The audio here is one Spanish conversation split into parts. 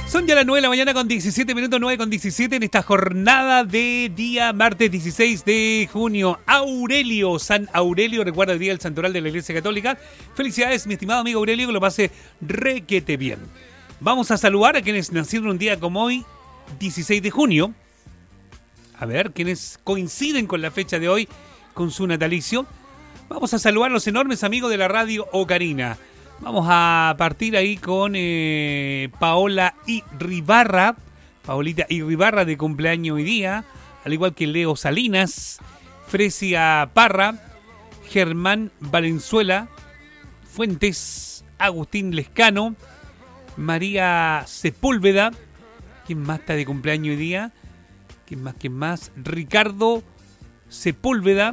Son ya las 9 de la mañana con 17 minutos, 9 con 17 en esta jornada de día martes 16 de junio. San Aurelio, recuerda el día del santoral de la Iglesia Católica. Felicidades, mi estimado amigo Aurelio, que lo pase requete bien. Vamos a saludar a quienes nacieron un día como hoy, 16 de junio. A ver, quienes coinciden con la fecha de hoy, con su natalicio. Vamos a saludar a los enormes amigos de la radio Ocarina. Vamos a partir ahí con Paolita Irribarra de cumpleaños hoy día, al igual que Leo Salinas, Fresia Parra, Germán Valenzuela, Fuentes, Agustín Lescano, María Sepúlveda, ¿quién más está de cumpleaños hoy día? ¿Quién más? Ricardo Sepúlveda.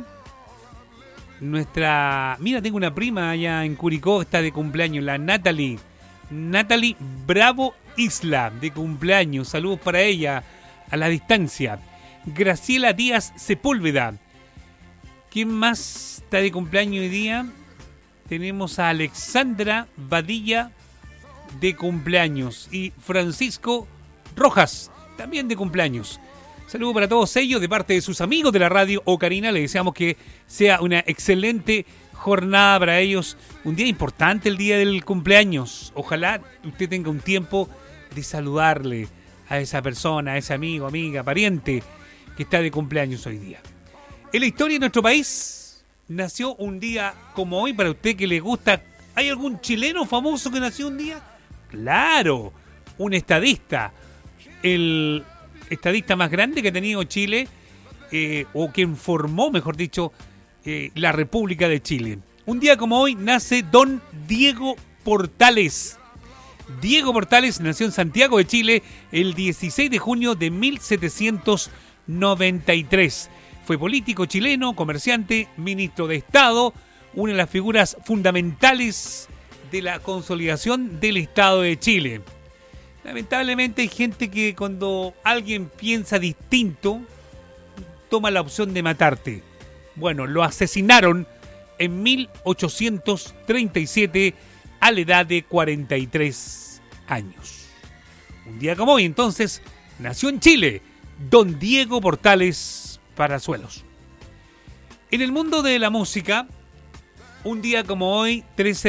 Mira, tengo una prima allá en Curicó, está de cumpleaños, la Natalie Bravo Isla, de cumpleaños. Saludos para ella a la distancia. Graciela Díaz Sepúlveda. ¿Quién más está de cumpleaños hoy día? Tenemos a Alexandra Badilla de cumpleaños y Francisco Rojas, también de cumpleaños. Saludos para todos ellos de parte de sus amigos de la radio Ocarina. Les deseamos que sea una excelente jornada para ellos. Un día importante, el día del cumpleaños. Ojalá usted tenga un tiempo de saludarle a esa persona, a ese amigo, amiga, pariente que está de cumpleaños hoy día. En la historia de nuestro país nació un día como hoy, para usted que le gusta. ¿Hay algún chileno famoso que nació un día? Claro, un estadista. El estadista más grande que ha tenido Chile, o quien formó, mejor dicho, la República de Chile. Un día como hoy nace don Diego Portales. Diego Portales nació en Santiago de Chile el 16 de junio de 1793. Fue político chileno, comerciante, ministro de Estado, una de las figuras fundamentales de la consolidación del Estado de Chile. Lamentablemente hay gente que cuando alguien piensa distinto, toma la opción de matarte. Bueno, lo asesinaron en 1837 a la edad de 43 años. Un día como hoy, entonces, nació en Chile don Diego Portales Palazuelos. En el mundo de la música, un día como hoy,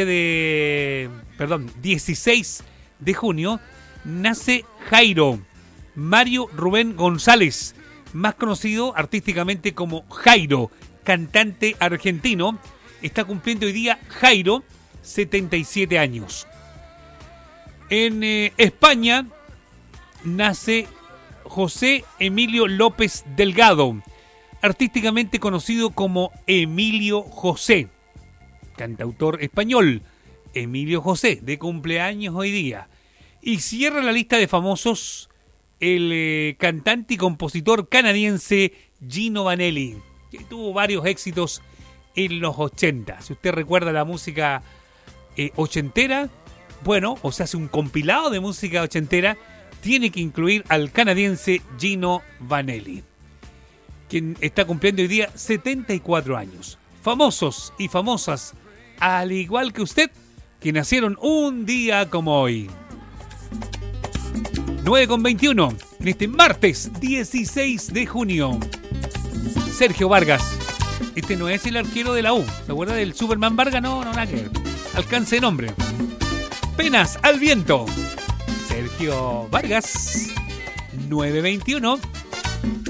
16 de junio, nace Jairo Mario Rubén González, más conocido artísticamente como Jairo, cantante argentino. Está cumpliendo hoy día Jairo 77 años. En España nace José Emilio López Delgado, artísticamente conocido como Emilio José, cantautor español. Emilio José, de cumpleaños hoy día. Y cierra la lista de famosos el cantante y compositor canadiense Gino Vanelli, que tuvo varios éxitos en los 80. Si usted recuerda la música ochentera, bueno, o se hace un compilado de música ochentera, tiene que incluir al canadiense Gino Vanelli, quien está cumpliendo hoy día 74 años. Famosos y famosas, al igual que usted, que nacieron un día como hoy. 9:21, en este martes 16 de junio. Sergio Vargas. Este no es el arquero de la U. ¿Se acuerda del Superman Vargas? No, nada que ver. Alcance de nombre. Penas al viento. Sergio Vargas. 9:21.